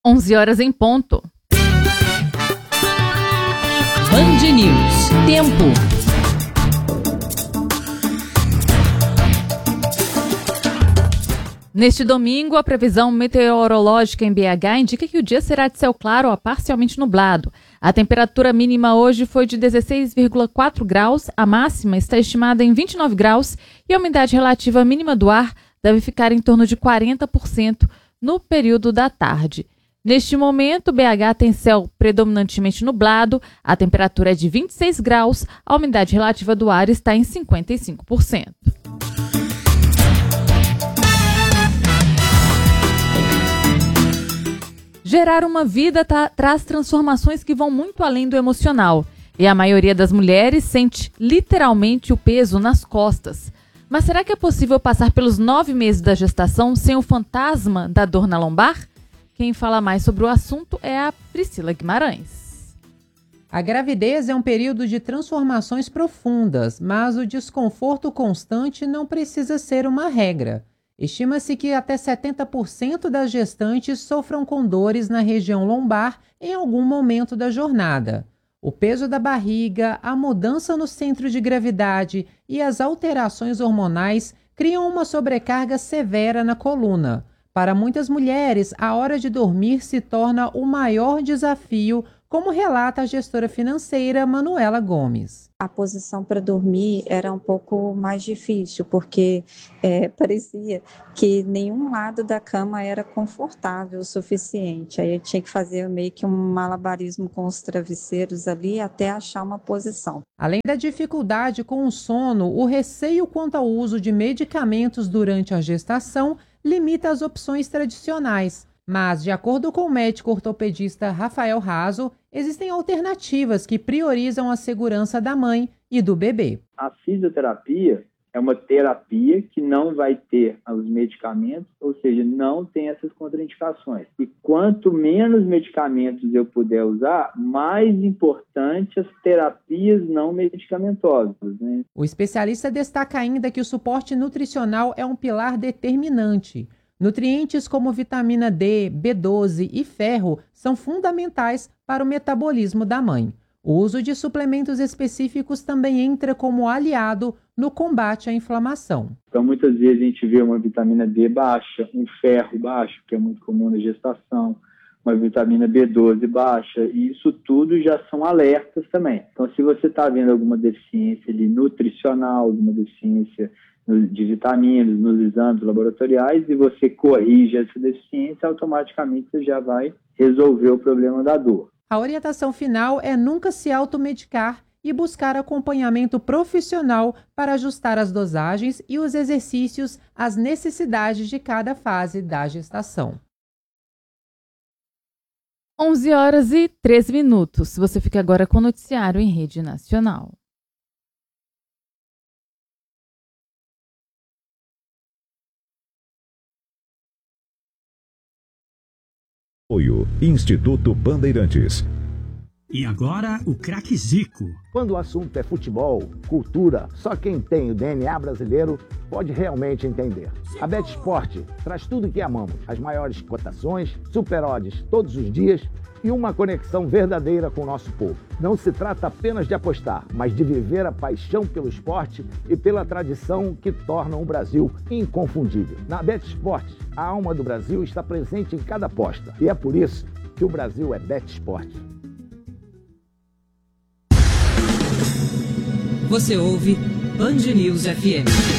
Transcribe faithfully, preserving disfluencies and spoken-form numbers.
onze horas em ponto. Band News. Tempo. Neste domingo, a previsão meteorológica em B H indica que o dia será de céu claro a parcialmente nublado. A temperatura mínima hoje foi de dezesseis vírgula quatro graus, a máxima está estimada em vinte e nove graus e a umidade relativa mínima do ar deve ficar em torno de quarenta por cento no período da tarde. Neste momento, B H tem céu predominantemente nublado, a temperatura é de vinte e seis graus, a umidade relativa do ar está em cinquenta e cinco por cento. Gerar uma vida tá, traz transformações que vão muito além do emocional. E a maioria das mulheres sente literalmente o peso nas costas. Mas será que é possível passar pelos nove meses da gestação sem o fantasma da dor na lombar? Quem fala mais sobre o assunto é a Priscila Guimarães. A gravidez é um período de transformações profundas, mas o desconforto constante não precisa ser uma regra. Estima-se que até setenta por cento das gestantes sofram com dores na região lombar em algum momento da jornada. O peso da barriga, a mudança no centro de gravidade e as alterações hormonais criam uma sobrecarga severa na coluna. Para muitas mulheres, a hora de dormir se torna o maior desafio, como relata a gestora financeira Manuela Gomes. A posição para dormir era um pouco mais difícil, porque é, parecia que nenhum lado da cama era confortável o suficiente. Aí eu tinha que fazer meio que um malabarismo com os travesseiros ali até achar uma posição. Além da dificuldade com o sono, o receio quanto ao uso de medicamentos durante a gestação limita as opções tradicionais. Mas, de acordo com o médico ortopedista Rafael Raso, existem alternativas que priorizam a segurança da mãe e do bebê. A fisioterapia é uma terapia que não vai ter os medicamentos, ou seja, não tem essas contraindicações. E quanto menos medicamentos eu puder usar, mais importante as terapias não medicamentosas, né? O especialista destaca ainda que o suporte nutricional é um pilar determinante. Nutrientes como vitamina D, B doze e ferro são fundamentais para o metabolismo da mãe. O uso de suplementos específicos também entra como aliado no combate à inflamação. Então, muitas vezes a gente vê uma vitamina D baixa, um ferro baixo, que é muito comum na gestação, uma vitamina B doze baixa, e isso tudo já são alertas também. Então, se você está vendo alguma deficiência ali, nutricional, alguma deficiência de vitaminas nos exames laboratoriais e você corrige essa deficiência, automaticamente você já vai resolver o problema da dor. A orientação final é nunca se automedicar e buscar acompanhamento profissional para ajustar as dosagens e os exercícios às necessidades de cada fase da gestação. onze horas e treze minutos. Você fica agora com o noticiário em rede nacional. Apoio Instituto Bandeirantes. E agora o craque Zico. Quando o assunto é futebol, cultura, só quem tem o D N A brasileiro pode realmente entender. A BetSport traz tudo o que amamos, as maiores cotações, super odds todos os dias e uma conexão verdadeira com o nosso povo. Não se trata apenas de apostar, mas de viver a paixão pelo esporte e pela tradição que tornam o Brasil inconfundível. Na BetSport, a alma do Brasil está presente em cada aposta e é por isso que o Brasil é BetSport. Você ouve Band News F M.